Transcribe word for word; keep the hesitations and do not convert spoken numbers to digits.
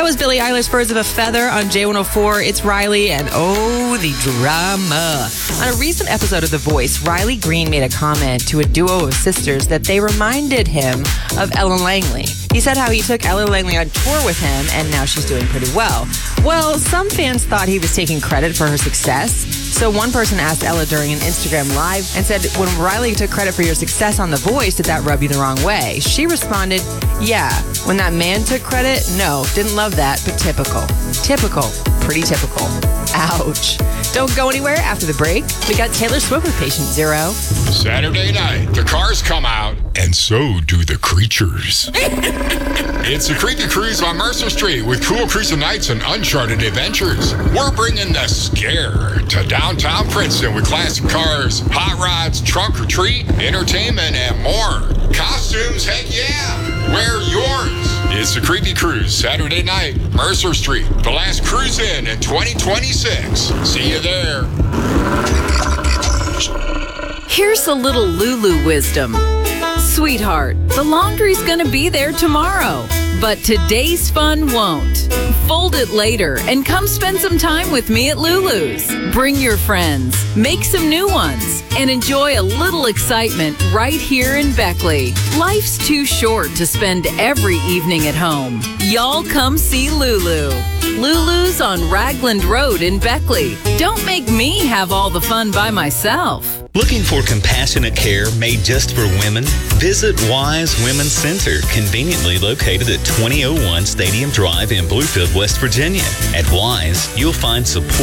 was Billie Eilish, Birds of a Feather on J one oh four. It's Riley, and oh, the drama. On a recent episode of The Voice, Riley Green made a comment to a duo of sisters that they reminded him of Ellen Langley. He said how he took Ellen Langley on tour with him, and now she's doing pretty well. Well, some fans thought he was taking credit for her success. So one person asked Ella during an Instagram Live and said, when Riley took credit for your success on The Voice, did that rub you the wrong way? She responded, yeah. When that man took credit, no, didn't love that, but typical. Typical. Pretty typical. Ouch. Don't go anywhere after the break. We got Taylor Swift with Patient Zero. Saturday night, the cars come out, and so do the creatures. It's a creepy cruise on Mercer Street with cool cruising nights and uncharted adventures. We're bringing the scare to downtown Princeton with classic cars, hot rods, trunk or treat, entertainment, and more. Costumes, heck yeah! Wear yours. It's a creepy cruise Saturday night, Mercer Street. The last cruise in in twenty twenty-six. See you there. Here's a little Lulu wisdom. Sweetheart, the laundry's gonna be there tomorrow, but today's fun won't. Fold it later and come spend some time with me at Lulu's. Bring your friends, make some new ones, and enjoy a little excitement right here in Beckley. Life's too short to spend every evening at home. Y'all come see Lulu. Lulu's on Ragland Road in Beckley. Don't make me have all the fun by myself. Looking for compassionate care made just for women? Visit Wise Women's Center, conveniently located at twenty oh one Stadium Drive in Bluefield, West Virginia. At Wise, you'll find support